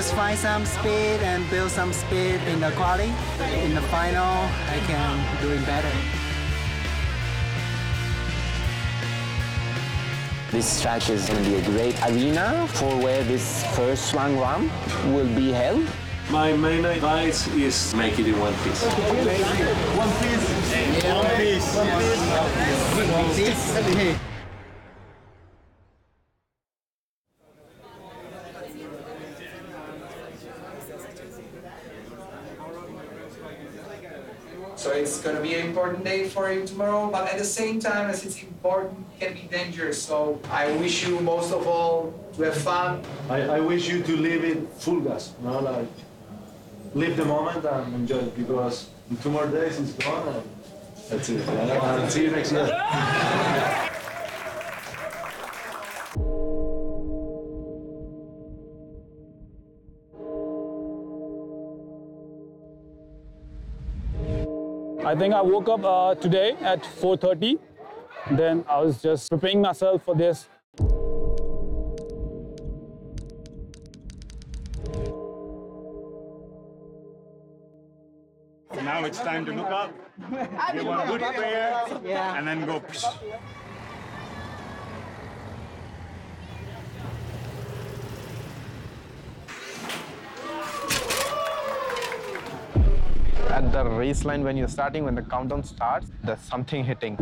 just find some speed and build some speed in the quali. In the final, I can do it better. This track is going to be a great arena for where this first swung run will be held. My main advice is make it in one piece. One piece. One piece. So it's going to be an important day for you tomorrow, but at the same time, as it's important, it can be dangerous. So I wish you most of all to have fun. I wish you to live it full gas, like live the moment and enjoy it, because in 2 more days it's gone and that's it. And see you next year. I think I woke up today at 4:30. Then I was just preparing myself for this. So now it's time to look up, give one good prayer, and then go. At the race line when you're starting, when the countdown starts, there's something hitting.